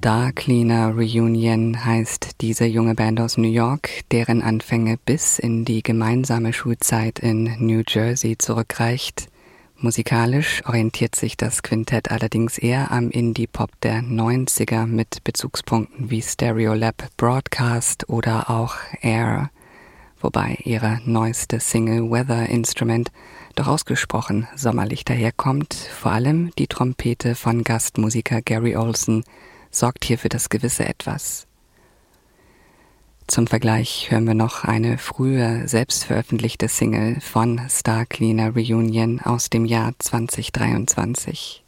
Star Cleaner Reunion heißt diese junge Band aus New York, deren Anfänge bis in die gemeinsame Schulzeit in New Jersey zurückreicht. Musikalisch orientiert sich das Quintett allerdings eher am Indie-Pop der 90er mit Bezugspunkten wie Stereolab Broadcast oder auch Air, wobei ihre neueste Single Weather Instrument doch ausgesprochen sommerlich daherkommt. Vor allem die Trompete von Gastmusiker Gary Olson sorgt hier für das gewisse Etwas. Zum Vergleich hören wir noch eine früher selbst veröffentlichte Single von Star Cleaner Reunion aus dem Jahr 2023.